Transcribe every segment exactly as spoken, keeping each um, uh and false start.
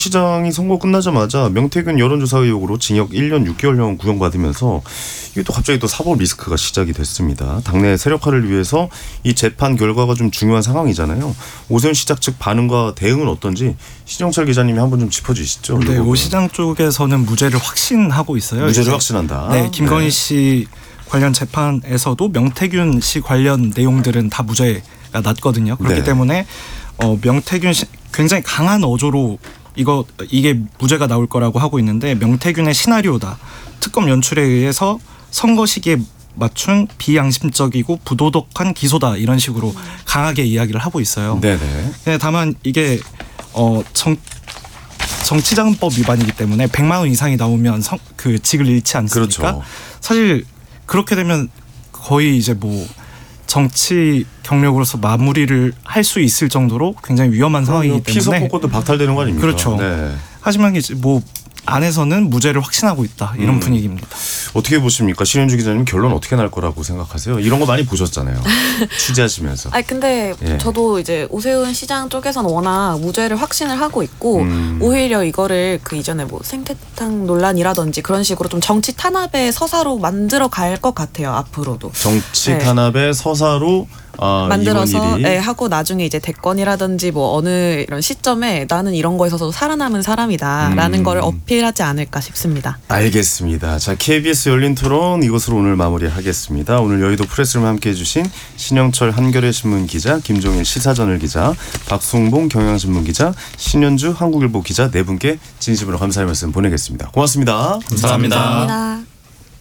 시장이 선거 끝나자마자 명태균 여론조사 의혹으로 징역 일 년 육 개월형 구형받으면서 이게 또 갑자기 또 사법 리스크가 시작이 됐습니다. 당내 세력화를 위해서 이 재판 결과가 좀 중요한 상황이잖아요. 오세훈 시장 측 반응과 대응은 어떤지 신영철 기자님이 한번 좀 짚어주시죠. 네, 오 시장 쪽에서는 무죄를 확신하고 있어요. 무죄를 이제. 확신한다. 네, 김건희 네. 씨 관련 재판에서도 명태균 씨 관련 내용들은 다 무죄가 났거든요. 그렇기 네. 때문에 어, 명태균 씨 굉장히 강한 어조로 이거 이게 무죄가 나올 거라고 하고 있는데 명태균의 시나리오다. 특검 연출에 의해서 선거 시기에 맞춘 비양심적이고 부도덕한 기소다 이런 식으로 강하게 이야기를 하고 있어요. 네네. 네, 다만 이게 어, 정, 정치자금법 위반이기 때문에 백만 원 이상이 나오면 성, 그 직을 잃지 않습니까? 그렇죠. 사실 그렇게 되면 거의 이제 뭐 정치 경력으로서 마무리를 할 수 있을 정도로 굉장히 위험한 상황이기 때문에 피서 뽑고도 박탈되는 거 아닙니까? 그렇죠. 네. 하지만 이제 뭐 안에서는 무죄를 확신하고 있다 이런 음. 분위기입니다. 어떻게 보십니까? 신현주 기자님 결론 어떻게 날 거라고 생각하세요? 이런 거 많이 보셨잖아요. 취재하시면서. 아니 근데 예. 저도 이제 오세훈 시장 쪽에서는 워낙 무죄를 확신을 하고 있고 음. 오히려 이거를 그 이전에 뭐 생태탕 논란이라든지 그런 식으로 좀 정치 탄압의 서사로 만들어 갈 것 같아요. 앞으로도. 정치 네. 탄압의 서사로 아, 만들어서 이번 일이. 예, 하고 나중에 이제 대권이라든지 뭐 어느 이런 시점에 나는 이런 거에 있어서 살아남은 사람이다라는 음. 거를 어필하지 않을까 싶습니다. 알겠습니다. 자, 케이비에스 열린 토론 이것으로 오늘 마무리하겠습니다. 오늘 여의도 프레스룸 함께해 주신 신영철 한겨레 신문 기자, 김종일 시사저널 기자, 박송봉 경향신문 기자, 신현주 한국일보 기자 네 분께 진심으로 감사의 말씀 보내겠습니다. 고맙습니다. 감사합니다. 감사합니다.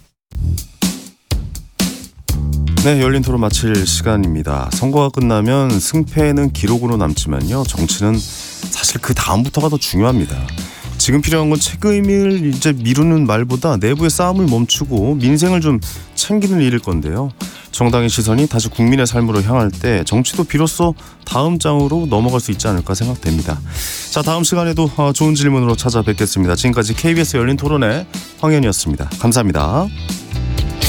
네, 열린 토론 마칠 시간입니다. 선거가 끝나면 승패는 기록으로 남지만요. 정치는 사실 그 다음부터가 더 중요합니다. 지금 필요한 건 책임을 이제 미루는 말보다 내부의 싸움을 멈추고 민생을 좀 챙기는 일일 건데요. 정당의 시선이 다시 국민의 삶으로 향할 때 정치도 비로소 다음 장으로 넘어갈 수 있지 않을까 생각됩니다. 자, 다음 시간에도 좋은 질문으로 찾아뵙겠습니다. 지금까지 케이비에스 열린 토론의 황현이었습니다. 감사합니다.